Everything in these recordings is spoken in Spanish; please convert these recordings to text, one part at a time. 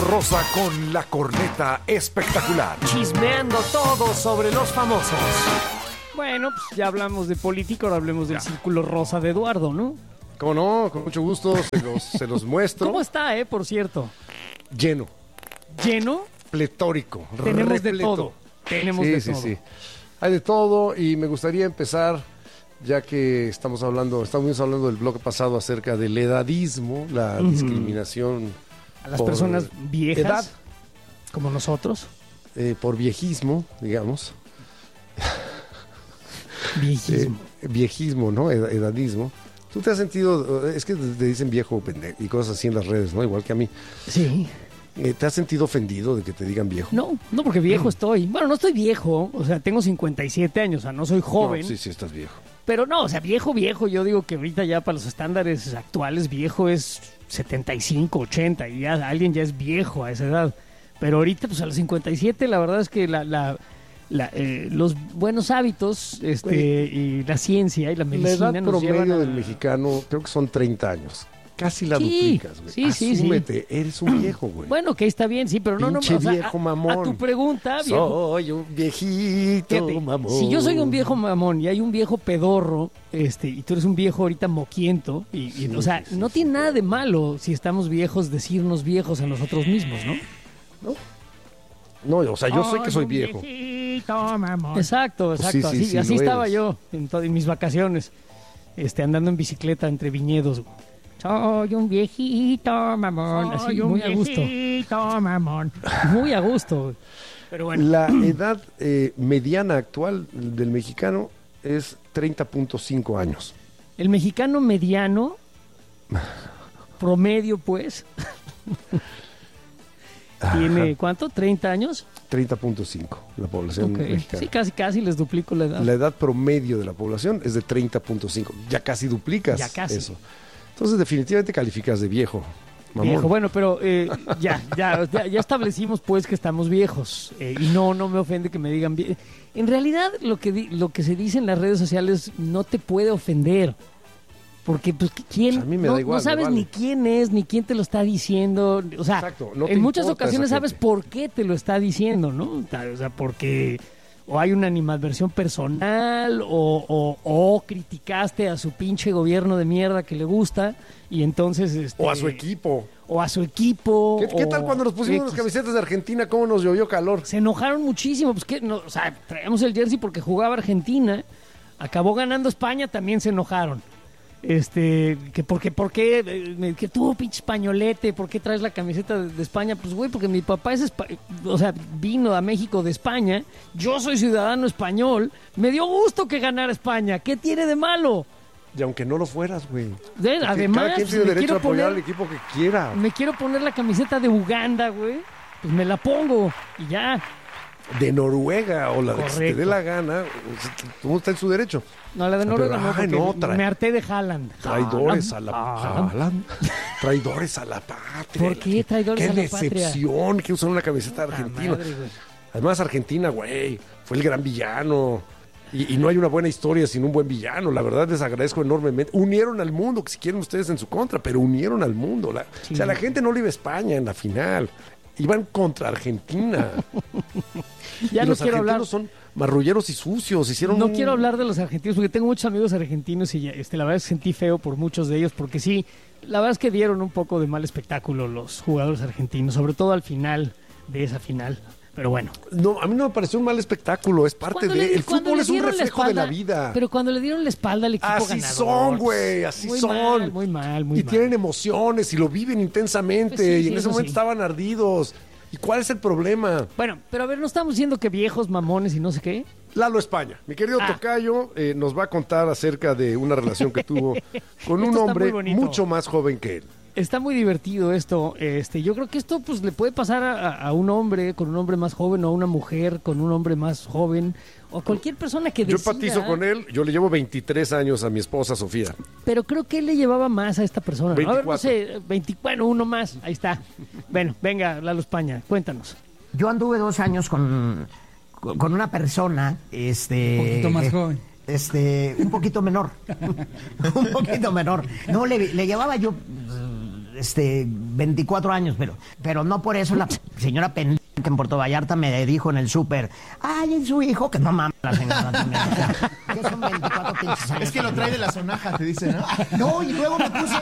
Rosa con la corneta espectacular. Chismeando todo sobre los famosos. Bueno, pues ya hablamos de política, ahora hablemos del círculo rosa de Eduardo, ¿no? ¿Cómo no? Con mucho gusto se los muestro. ¿Cómo está, por cierto? Lleno. ¿Lleno? Pletórico. Tenemos repleto. de todo. Tenemos de todo. Sí. Hay de todo y me gustaría empezar, ya que estamos hablando del bloque pasado acerca del edadismo, la discriminación A las por personas viejas, edad, como nosotros. por viejismo, digamos. Viejismo. Viejismo, ¿no? Edadismo. ¿Tú te has sentido, es que te dicen viejo pendejo y cosas así en las redes, ¿no? Igual que a mí. Sí. ¿Te has sentido ofendido de que te digan viejo? No, porque viejo estoy. Bueno, no estoy viejo, o sea, tengo 57 años, o sea, no soy joven. No, sí, estás viejo. Pero no, o sea, viejo, yo digo que ahorita ya para los estándares actuales viejo es 75, 80 y ya alguien ya es viejo a esa edad. Pero ahorita, pues a los 57, la verdad es que los buenos hábitos y la ciencia y la medicina la edad nos promedio llevan del mexicano creo que son 30 años. Casi la duplicas, güey. Sí. Asúmete, eres un viejo, güey. Bueno, que está bien, sí, pero Pinche o sea, viejo mamón. A tu pregunta, viejo. Soy un viejito Fíjate, mamón. si yo soy un viejo mamón y hay un viejo pedorro, y tú eres un viejo ahorita moquiento, o sea, no tiene nada de malo si estamos viejos decirnos viejos a nosotros mismos, ¿no? No, o sea, yo sé que soy viejo. Exacto, Pues sí, así lo estaba eres. yo en mis vacaciones, andando en bicicleta entre viñedos. Soy un viejito mamón, así muy a gusto. Mamón. Muy a gusto. Pero bueno. La edad mediana actual del mexicano es 30.5 años. El mexicano mediano, promedio pues, tiene ¿cuánto? ¿30 años? 30.5 la población mexicana. Sí, casi les duplico la edad. La edad promedio de la población es de 30.5. Ya casi duplicas eso. Entonces definitivamente calificas de viejo. Mamón. Viejo, bueno, pero ya establecimos pues que estamos viejos y no me ofende que me digan viejo. En realidad lo que se dice en las redes sociales no te puede ofender. Porque, pues, ¿quién? Pues a mí me da igual, no sabes ni quién es, ni quién te lo está diciendo. O sea, exacto, no te en muchas importa ocasiones esa sabes gente. por qué te lo está diciendo, ¿no? O sea, porque o hay una animadversión personal o criticaste a su pinche gobierno de mierda que le gusta y entonces... O a su equipo. O a su equipo. ¿Qué tal cuando nos pusimos las camisetas de Argentina? ¿Cómo nos llovió calor? Se enojaron muchísimo. Pues que, o sea, traíamos el jersey porque jugaba Argentina. Acabó ganando España, también se enojaron. Que ¿por qué? Que tú, pinche españolete, ¿por qué traes la camiseta de España? Pues, güey, porque mi papá vino a México de España. Yo soy ciudadano español. Me dio gusto que ganara España. ¿Qué tiene de malo? Y aunque no lo fueras, güey. Además, cada quien tiene derecho a apoyar al equipo que quiera. Me quiero poner la camiseta de Uganda, güey. Pues me la pongo y ya. De Noruega o la de que se te dé Correcto. la gana, todo está en su derecho. No, la de Noruega Pero, no, porque me harté de Haaland. Traidores a la Haaland. Traidores a la patria. ¿Por qué traidores a la patria? Qué decepción que usan una camiseta argentina. Madre, güey. Además, Argentina, güey, fue el gran villano. Y no hay una buena historia sin un buen villano. La verdad, les agradezco enormemente. Unieron al mundo, que si quieren ustedes en su contra, pero unieron al mundo. O sea, la gente no le iba a España en la final. Iban contra Argentina. Ya y no los quiero hablar. argentinos son marrulleros y sucios. No quiero hablar de los argentinos porque tengo muchos amigos argentinos y la verdad es que sentí feo por muchos de ellos porque sí, la verdad es que dieron un poco de mal espectáculo los jugadores argentinos, sobre todo al final de esa final. Pero bueno. No, a mí no me pareció un mal espectáculo, es parte de... El fútbol es un reflejo de la vida. Pero cuando le dieron la espalda al equipo así ganador... son, güey, así muy son. Muy mal. Y tienen emociones y lo viven intensamente. Pues sí, y en ese momento estaban ardidos. ¿Y cuál es el problema? Bueno, pero a ver, ¿no estamos diciendo que viejos, mamones y no sé qué? Lalo España, mi querido tocayo, nos va a contar acerca de una relación que tuvo con un hombre mucho más joven que él. Está muy divertido esto. Yo creo que esto pues le puede pasar a un hombre con un hombre más joven o a una mujer con un hombre más joven o a cualquier persona que decida. Yo empatizo con él. Yo le llevo 23 años a mi esposa Sofía. Pero creo que él le llevaba más a esta persona. 24. A ver, no sé, bueno, uno más. Ahí está. Bueno, venga, Lalo España, cuéntanos. Yo anduve 2 años con una persona, un poquito más joven. Un poquito menor. Un poquito menor. No, le llevaba yo 24 años, pero no por eso la señora pendeja que en Puerto Vallarta me dijo en el súper, ay, en su hijo, que no mames la señora también. O sea, que son 24 pinches años. Es que lo trae de la sonaja, te dice, ¿no? No, y luego me puse...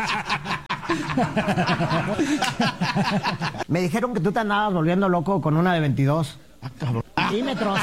Me dijeron que tú te andabas volviendo loco con una de 22 milímetros.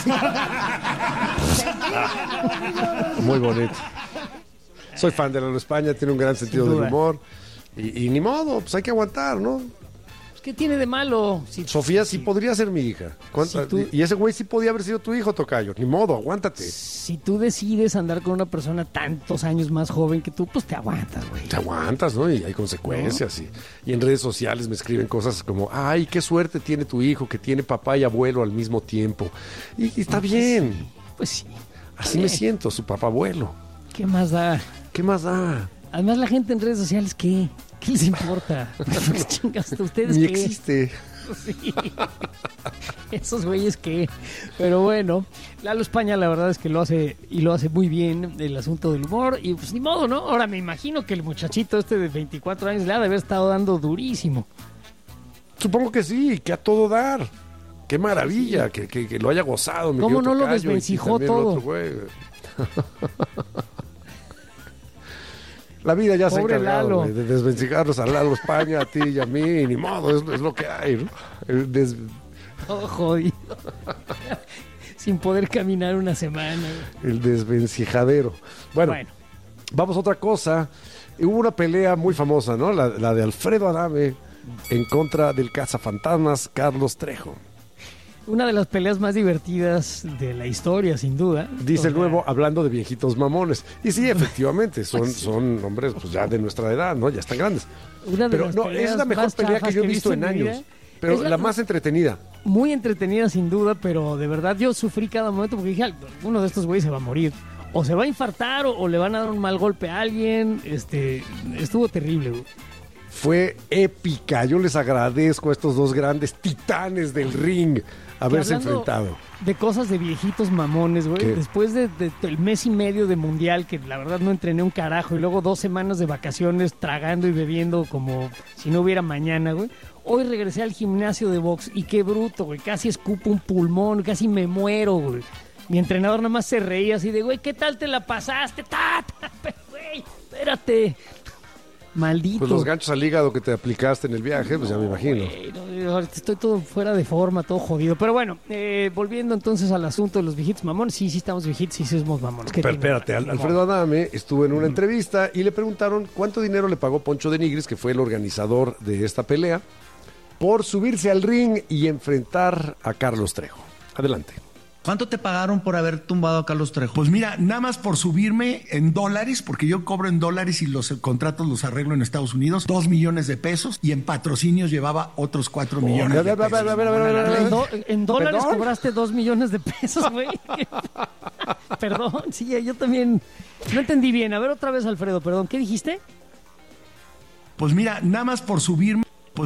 Muy bonito. Soy fan de Lalo España, tiene un gran sentido del humor. Y ni modo, pues hay que aguantar, ¿no? ¿Qué tiene de malo? Sofía sí podría ser mi hija. Y ese güey sí podía haber sido tu hijo, tocayo. Ni modo, aguántate. Si tú decides andar con una persona tantos años más joven que tú, pues te aguantas, güey. Te aguantas, ¿no? Y hay consecuencias. ¿No? Y en redes sociales me escriben cosas como, ay, qué suerte tiene tu hijo, que tiene papá y abuelo al mismo tiempo. Y está bien. Pues sí. Así me siento, su papá abuelo. ¿Qué más da? ¿Qué más da? Además, la gente en redes sociales, ¿qué? ¿Qué les importa? Chingas, ¿ustedes Ni qué? existe. Sí. Esos güeyes que... Pero bueno, Lalo España la verdad es que lo hace muy bien, el asunto del humor, y pues ni modo, ¿no? Ahora me imagino que el muchachito este de 24 años le ha de haber estado dando durísimo. Supongo que sí, que a todo dar. Qué maravilla, sí. que lo haya gozado. ¿Cómo no lo desvencijó todo? La vida ya Pobre se ha encargado, Lalo, güey, de desvencijarnos a Lalo España, a ti y a mí, y ni modo, es lo que hay, ¿no? Todo jodido. Sin poder caminar una semana. El desvencijadero. Bueno, vamos a otra cosa. Hubo una pelea muy famosa, ¿no? La de Alfredo Adame en contra del cazafantasmas Carlos Trejo. Una de las peleas más divertidas de la historia, sin duda. Dice el nuevo, hablando de viejitos mamones. Y sí, efectivamente, son hombres pues ya de nuestra edad, ¿no? Ya están grandes. Pero no, es la mejor pelea que yo he visto en años. Pero la más entretenida. Muy entretenida, sin duda, pero de verdad yo sufrí cada momento porque dije, uno de estos güeyes se va a morir. O se va a infartar o le van a dar un mal golpe a alguien. Estuvo terrible, güey. Fue épica. Yo les agradezco a estos dos grandes titanes del ring haberse enfrentado. De cosas de viejitos mamones, güey. Después del mes y medio de mundial, que la verdad no entrené un carajo, y luego 2 semanas de vacaciones tragando y bebiendo como si no hubiera mañana, güey. Hoy regresé al gimnasio de box y qué bruto, güey. Casi escupo un pulmón, casi me muero, güey. Mi entrenador nada más se reía así de, güey, ¿qué tal te la pasaste? Güey, espérate. Maldito. Pues los ganchos al hígado que te aplicaste en el viaje, pues ya me imagino. Ahorita estoy todo fuera de forma, todo jodido. Pero bueno, volviendo entonces al asunto de los viejitos mamones. Sí, estamos viejitos, sí somos mamones. Pero espérate, Alfredo Adame estuvo en una entrevista y le preguntaron cuánto dinero le pagó Poncho de Nigris, que fue el organizador de esta pelea, por subirse al ring y enfrentar a Carlos Trejo. Adelante. ¿Cuánto te pagaron por haber tumbado a Carlos Trejo? Pues mira, nada más por subirme en dólares, porque yo cobro en dólares y los contratos los arreglo en Estados Unidos, 2 millones de pesos, y en patrocinios llevaba otros 4 millones de pesos. ¿En dólares cobraste 2 millones de pesos, güey? Perdón, sí, yo también no entendí bien. A ver, otra vez, Alfredo, perdón, ¿qué dijiste? Pues mira, nada más por subirme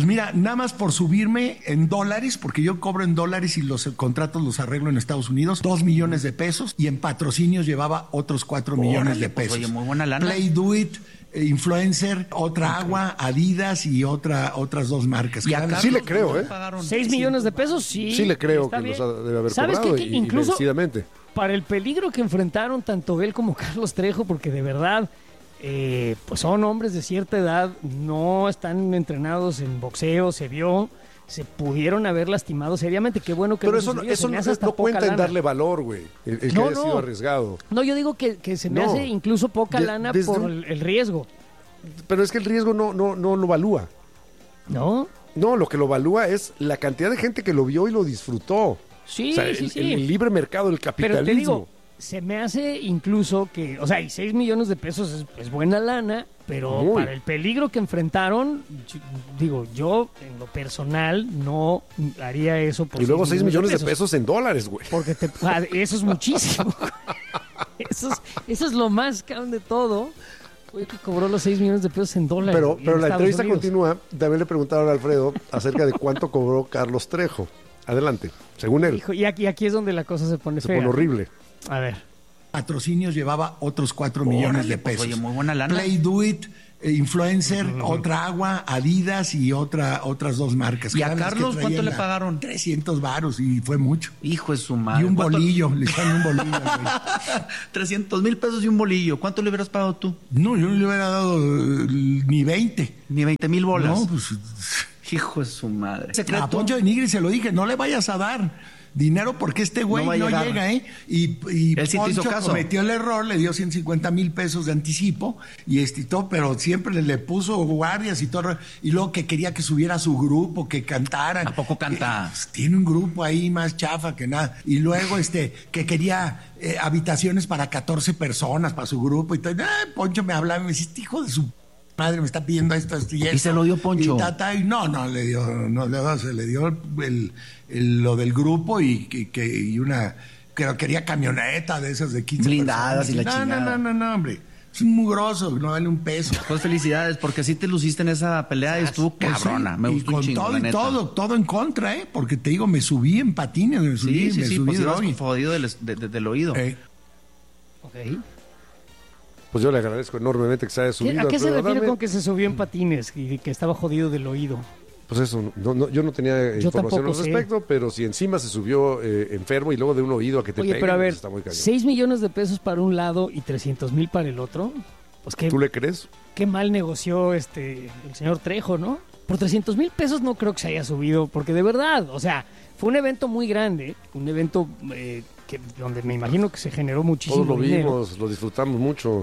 en dólares, porque yo cobro en dólares y los contratos los arreglo en Estados Unidos, 2 millones de pesos, y en patrocinios llevaba otros 4 millones de pesos. Oye, muy buena lana. Play Do It, Influencer, otra agua, Adidas y otras 2 marcas. Y sí le creo, 6 millones de pesos, sí. Sí le creo que los debe haber cobrado que incluso merecidamente. Para el peligro que enfrentaron tanto él como Carlos Trejo, porque de verdad... pues son hombres de cierta edad, no están entrenados en boxeo, se pudieron haber lastimado seriamente. Qué bueno que pero eso no cuenta en darle valor, güey, el que haya sido arriesgado. No, yo digo que se me hace incluso poca lana por el riesgo. Pero es que el riesgo no lo evalúa. ¿No? No, lo que lo evalúa es la cantidad de gente que lo vio y lo disfrutó. Sí, o sea, el libre mercado, el capitalismo. Pero te digo, se me hace incluso que, o sea, y 6 millones de pesos es buena lana, pero para el peligro que enfrentaron, yo en lo personal no haría eso. Por y luego 6 millones de pesos en dólares, güey. Porque eso es muchísimo. eso es lo más cabrón de todo. Oye, que cobró los 6 millones de pesos en dólares. Pero la entrevista continúa. También le preguntaron a Alfredo acerca de cuánto cobró Carlos Trejo. Adelante, según él. Hijo, y aquí es donde la cosa se pone fea. Se pone horrible. A ver. Patrocinios llevaba otros 4 millones de pesos. Oye, muy buena lana. Play Do It, influencer, otra agua, Adidas y otras 2 marcas. ¿Y a Carlos cuánto le pagaron? 300 varos y fue mucho. Hijo de su madre. Y un bolillo, le echaron un bolillo. 300,000 pesos y un bolillo. ¿Cuánto le hubieras pagado tú? No, yo no le hubiera dado ni 20. Ni 20,000 bolas. No, pues... Hijo de su madre. A Poncho de Nigri se lo dije, no le vayas a dar dinero porque este güey no llega, ¿eh? Y él sí te hizo Poncho caso. cometió el error, le dio 150,000 pesos de anticipo y todo, pero siempre le puso guardias y todo, y luego que quería que subiera su grupo, que cantaran. ¿A poco canta? Tiene un grupo ahí más chafa que nada. Y luego que quería habitaciones para 14 personas para su grupo y todo. Poncho me hablaba y me decía, este hijo de su madre me está pidiendo esto y esto. ¿Y se lo dio Poncho? Y no le dio, se le dio lo del grupo y una, que quería camioneta de esas de 15 blindadas personas. y la chingada. No, hombre. Es un mugroso, no vale un peso. Pues felicidades, porque sí te luciste en esa pelea y estuvo cabrona. Me gustó un chingo, todo, la neta. todo en contra, porque te digo, me subí en patines, me subí pues ibas droga. jodido del oído. Ok. Pues yo le agradezco enormemente que se haya subido. ¿A qué se al refiere programa. con que se subió en patines y que estaba jodido del oído? Pues eso, yo no tenía Yo información al tampoco sé. respecto, pero si encima se subió enfermo y luego de un oído a que te Oye, peguen, pero a ver, pues está muy cañón. 6 millones de pesos para un lado y 300,000 para el otro. Pues ¿Tú le crees? qué mal negoció el señor Trejo, ¿no? Por 300,000 pesos no creo que se haya subido, porque de verdad, o sea, fue un evento muy grande, un evento donde me imagino que se generó muchísimo Todos lo dinero. vimos, lo disfrutamos mucho.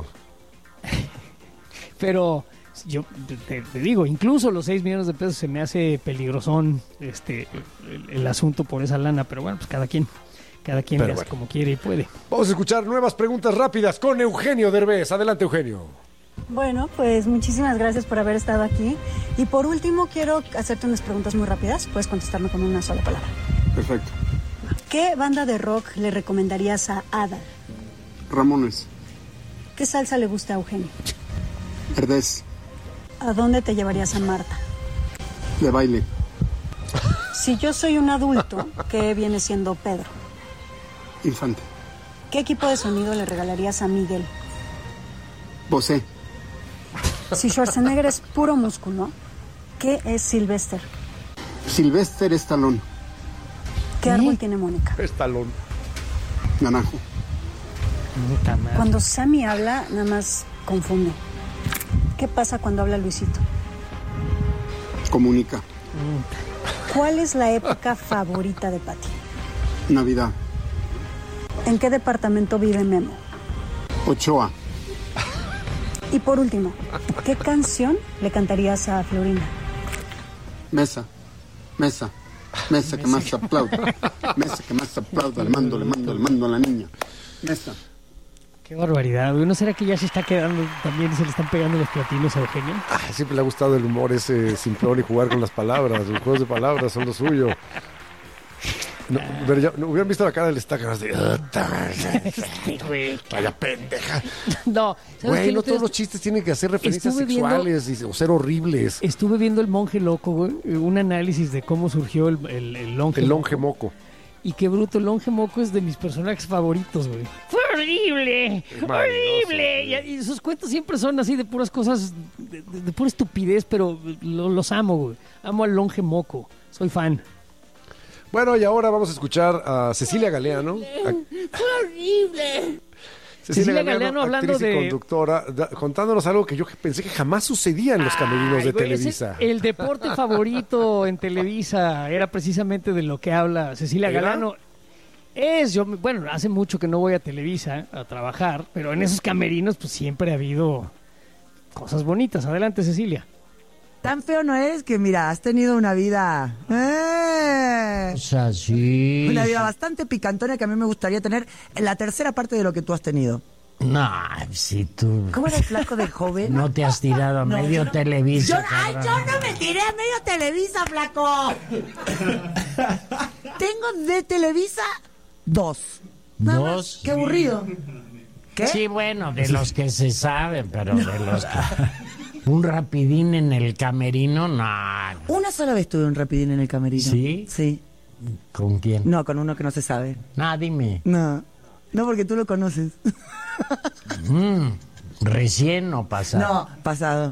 Pero yo te digo, incluso los 6 millones de pesos se me hace peligrosón el asunto por esa lana, pero bueno, pues cada quien le hace bueno. como quiere y puede. Vamos a escuchar nuevas preguntas rápidas con Eugenio Derbez. Adelante, Eugenio. Bueno, pues muchísimas gracias por haber estado aquí. Y por último, quiero hacerte unas preguntas muy rápidas. Puedes contestarme con una sola palabra. Perfecto. ¿Qué banda de rock le recomendarías a Ada? Ramones. ¿Qué salsa le gusta a Eugenio? Herdez. ¿A dónde te llevarías a Marta? De baile. Si yo soy un adulto, ¿qué viene siendo Pedro? Infante. ¿Qué equipo de sonido le regalarías a Miguel? Bosé. Si Schwarzenegger es puro músculo, ¿qué es Sylvester? Sylvester Stallone. ¿Qué árbol tiene Mónica? Estalón. Naranjo. Puta madre. Cuando Sammy habla, nada más confunde. ¿Qué pasa cuando habla Luisito? Comunica. ¿Cuál es la época favorita de Patty? Navidad. ¿En qué departamento vive Memo? Ochoa. Y por último, ¿qué canción le cantarías a Florinda? Mesa. Mesa. Mesa que más aplauda. Mesa que más aplauda. Le mando a la niña. Mesa. Qué barbaridad, güey. ¿No será que ya se está quedando, también se le están pegando los platinos a Eugenio? Siempre le ha gustado el humor ese simplón y jugar con las palabras. Los juegos de palabras son lo suyo. No, pero ya, no, hubieran visto la cara del estaca de... Vaya pendeja. No, ¿sabes Güey, qué? no todos los chistes tienen que hacer referencias Estuve viendo- sexuales o ser horribles. Estuve viendo El Monje Loco, güey, un análisis de cómo surgió el longe. El longe moco. Y qué bruto, el longe moco es de mis personajes favoritos, güey. ¡Fue horrible! Es maravilloso, ¡Horrible! Y sus cuentos siempre son así de puras cosas, de pura estupidez, pero los amo, güey. Amo al longe moco. Soy fan. Bueno, y ahora vamos a escuchar a Cecilia Galeano. ¡Fue horrible! Cecilia Galeano hablando actriz y de- conductora, contándonos algo que yo pensé que jamás sucedía en los camerinos de Ay, güey, Televisa. el deporte favorito en Televisa era precisamente de lo que habla Cecilia ¿Era? Galeano. Bueno, hace mucho que no voy a Televisa a trabajar, pero en esos camerinos pues siempre ha habido cosas bonitas. Adelante, Cecilia. Tan feo no eres que, mira, has tenido una vida... O sea, sí. Una vida bastante picantona que a mí me gustaría tener en la tercera parte de lo que tú has tenido. No, si tú ¿Cómo era el flaco de joven? no te has tirado a medio Televisa. Yo no me tiré a medio Televisa, flaco. Tengo de Televisa 2. Nada más. ¿Dos? Qué aburrido. ¿Qué? Sí, bueno, de los que se saben, pero de los que... Un rapidín en el camerino, no. Una sola vez tuve un rapidín en el camerino. ¿Sí? Sí. ¿Con quién? No, con uno que no se sabe. No, dime. No. No, porque tú lo conoces. ¿Recién o pasado? No, pasado.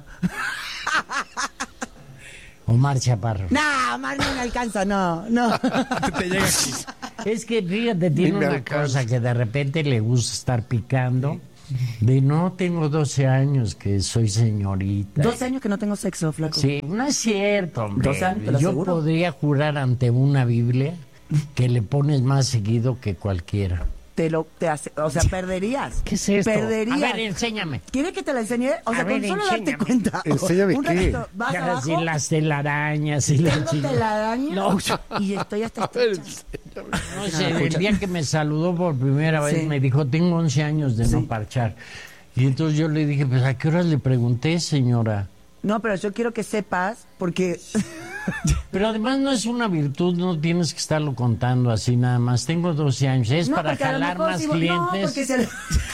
Omar Chaparro. No, Omar no me alcanza, no. Te llega aquí. Es que, fíjate, tiene Ni me una alcanza. cosa que de repente le gusta estar picando. De no, tengo 12 años que soy señorita. 12 años que no tengo sexo, flaco. Sí, no es cierto, hombre. 12 años, te lo Yo aseguro. podría jurar ante una Biblia que le pones más seguido que cualquiera. O sea, perderías. ¿Qué es esto? Perderías. A ver, enséñame. ¿Quieres que te la enseñe? O sea, A ver, con solo darte enséñame. cuenta. Enséñame Un qué. ratito, vas Ya abajo, así las telarañas y la tengo chingada. telaraña No. y estoy hasta estrecha. No sé, el día que me saludó por primera vez Sí. me dijo, tengo 11 años de no parchar. Y entonces yo le dije, pues ¿a qué horas le pregunté, señora? No, pero yo quiero que sepas, porque... Pero además no es una virtud, no tienes que estarlo contando así nada más. Tengo 12 años, es No, para porque a lo jalar mejor más si- clientes. No, porque se...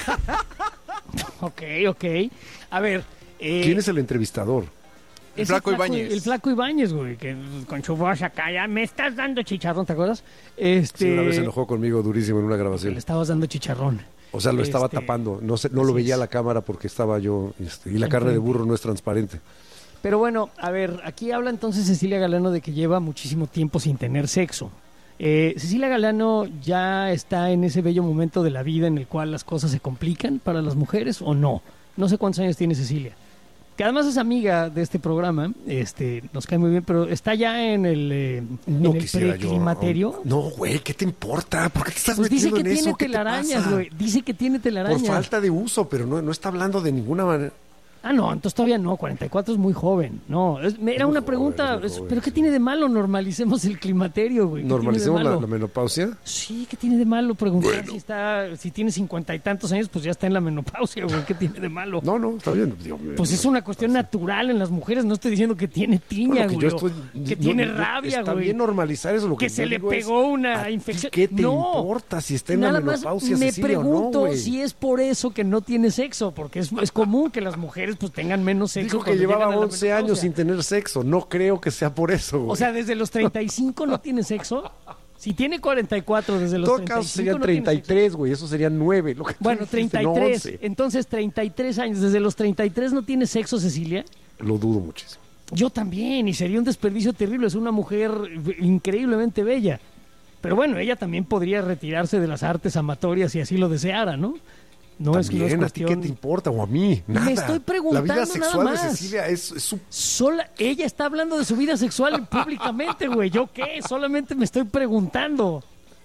Ok. A ver. ¿Quién es el entrevistador? El Flaco Ibáñez. El Flaco Ibáñez, güey, que con su voz acá, ya me estás dando chicharrón, ¿te acuerdas? Sí, una vez se enojó conmigo durísimo en una grabación. Le estabas dando chicharrón. O sea, lo estaba Este, tapando. No lo así veía a es. la cámara porque estaba yo. Y la carne de burro no es transparente. Pero bueno, a ver, aquí habla entonces Cecilia Galano de que lleva muchísimo tiempo sin tener sexo. Cecilia Galano ya está en ese bello momento de la vida en el cual las cosas se complican para las mujeres o no. No sé cuántos años tiene Cecilia. Que además es amiga de este programa, nos cae muy bien, pero está ya en el Quisiera yo. preclimaterio. No, güey, ¿qué te importa? ¿Por qué te estás Pues dice metiendo que en tiene eso? ¿Qué te telarañas, pasa? güey. Dice que tiene telarañas. Por falta de uso, pero no está hablando de ninguna manera. Ah, no, entonces todavía no, 44 es muy joven. No, era una joven, pregunta, es muy joven, ¿pero qué sí. tiene de malo? Normalicemos el climaterio, güey. ¿Qué ¿Normalicemos tiene de la malo? menopausia? Sí, ¿qué tiene de malo? Preguntar si tiene 50 y tantos años, pues ya está en la menopausia, güey. ¿Qué tiene de malo? No, está bien. Pues es una cuestión natural en las mujeres. No estoy diciendo que tiene tiña, Bueno, güey. yo o estoy- que no, tiene no, rabia, está güey. bien normalizar eso. Lo que Que se yo le digo es, pegó una ¿a ti infección. ¿Qué te No. importa si está en la Nada más menopausia, me Cecilia, o no, pregunto güey? si es por eso que no tiene sexo, porque es común que las mujeres pues tengan menos sexo. Dijo que cuando llevaba llegan a la 11 años menopausia. sin tener sexo. No creo que sea por eso, güey. O sea, desde los 35 no tiene sexo. Si tiene 44 desde en los todo 35 caso serían no tiene sexo. 33, güey. Eso serían 9. Lo que tú Bueno, dijiste, no 33. 11. Entonces, 33 años. Desde los 33 no tiene sexo, Cecilia. Lo dudo muchísimo. Yo también, y sería un desperdicio terrible. Es una mujer increíblemente bella. Pero bueno, ella también podría retirarse de las artes amatorias si así lo deseara, ¿no? No es También, ¿a ti qué cuestión... te importa? O a mí, nada. Me estoy preguntando La vida nada sexual de más. Cecilia es su... Ella está hablando de su vida sexual públicamente, güey. ¿Yo qué? Solamente me estoy preguntando.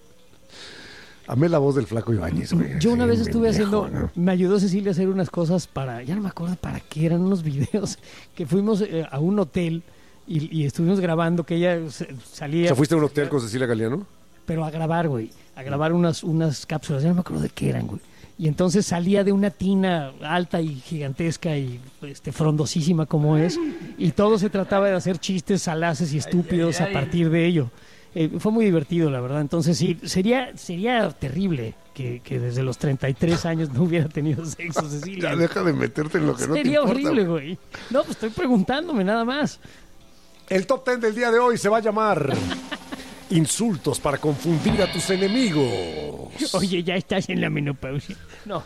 Amé la voz del Flaco Ibáñez, güey. Yo una Sí, vez estuve pendejo, haciendo, ¿no? me ayudó Cecilia a hacer unas cosas para, ya no me acuerdo para qué eran unos videos, que fuimos a un hotel y estuvimos grabando, que ella salía... O sea, ¿fuiste a un hotel con Cecilia Galeano? Pero a grabar, güey, a grabar unas cápsulas, ya no me acuerdo de qué eran, güey. Y entonces salía de una tina alta y gigantesca y frondosísima como es, y todo se trataba de hacer chistes salaces y estúpidos a partir de ello. Fue muy divertido, la verdad. Entonces sí, sería terrible que desde los 33 años no hubiera tenido sexo, Cecilia. Ya deja de meterte en lo que no te Sería importa. horrible, güey. No, pues estoy preguntándome nada más. El top 10 del día de hoy se va a llamar Insultos para confundir a tus enemigos. Oye, ya estás en la menopausia. No,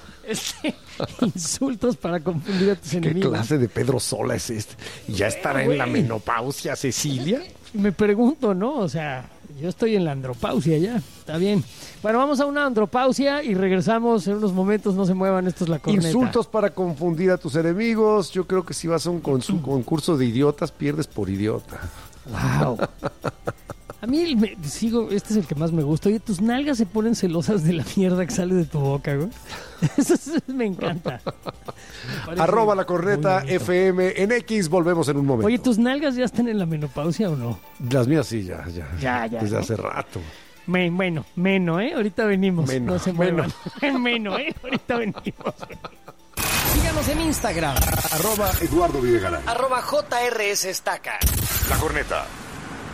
insultos para confundir a tus ¿Qué enemigos. clase de Pedro Sola es este? ¿Ya estará en la güey. menopausia, Cecilia? Me pregunto, ¿no? O sea, yo estoy en la andropausia ya. Está bien. Bueno, vamos a una andropausia y regresamos en unos momentos. No se muevan, esto es la corneta. Insultos para confundir a tus enemigos. Yo creo que si vas a un concurso de idiotas, pierdes por idiota. Wow. A mí este es el que más me gusta. Oye, tus nalgas se ponen celosas de la mierda que sale de tu boca, güey. Eso me encanta. Me parece Arroba la corneta muy bonito. FM en X. Volvemos en un momento. Oye, ¿tus nalgas ya están en la menopausia o no? Las mías sí, ya. Ya, Desde ¿no? hace rato. Bueno, ¿eh? Ahorita venimos. Meno, No se muevan. Meno, ¿eh? Ahorita venimos. Síganos en Instagram. Arroba Eduardo Videgaray. @JRS Estaca. La corneta.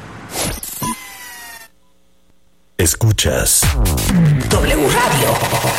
Escuchas W Radio.